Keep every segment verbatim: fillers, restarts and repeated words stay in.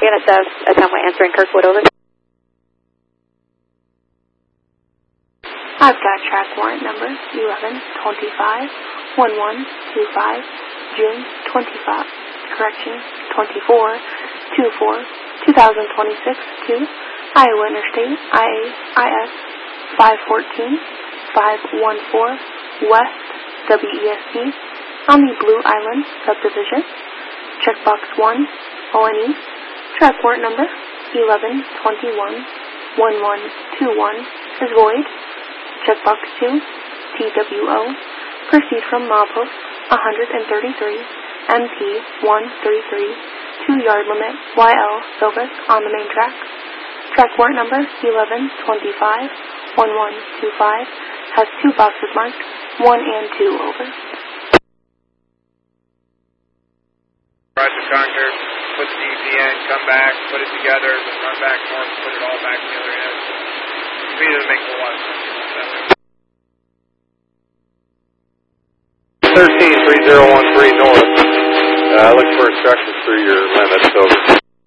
N S F, Assembly answering Kirkwood, over. I've got track warrant number eleven twenty-five one one two five, June twenty-five, correction, twenty-four twenty-four twenty twenty-six to Iowa Interstate I A I S five fourteen five one four West W E S D on the Blue Island subdivision. Checkbox one, O N E. Track warrant number eleven twenty-one one one two one is void. Checkbox two, T W O. Proceed from milepost one thirty-three, M P one thirty-three, two yard limit, Y L, Silvis, on the main track. Track warrant number eleven twenty-five one one two five has two boxes marked, one and two, over. Roger, Conquer, put the D P in, come back, put it together, then run back north, put it all back to the other end. To me, that makes a lot of sense. thirteen three zero one three north. Uh, look for instructions through your limits, over.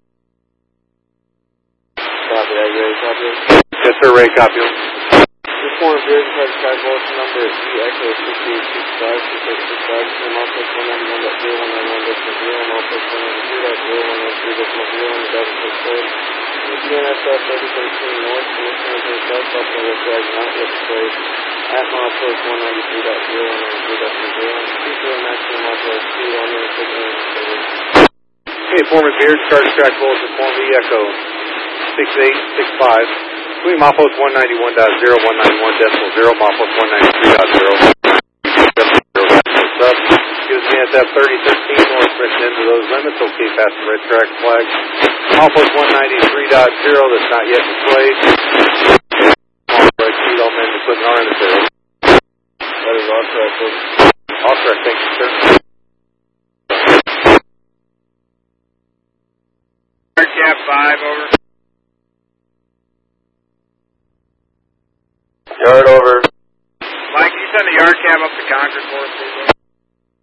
Copy that, Ray, copy it. Yes, sir, Ray, copy it. This one of yours has sky bulletin number E Echo sixty-eight sixty-five, sixty-eight sixty-five, and also one ninety-one point zero one nine one point zero, and also one ninety-two point zero one one three point zero, and double six code. E N S F thirty thirteen north, Commissioner to the south, Buffalo Red Flag, not yet displayed. At milepost one ninety-three point zero one ninety-three point zero, and speaker maximum milepost two on your signal. Okay, Foreman Beard, start track bulletin form E Echo six eight six five. Between milepost one ninety-one point zero one nine one decimal zero, milepost one ninety-three point zero. Sub, gives me at that thirty thirteen north, written into those limits. Okay, past the red track flag. Milepost one ninety-three point zero, that's not yet displayed. Right speed, all men equipment are in the zero. That is all track, folks. All track, thank you, sir. Cap five, over. Yard over. Mike, can you send the yard cab up to Concord for us, please?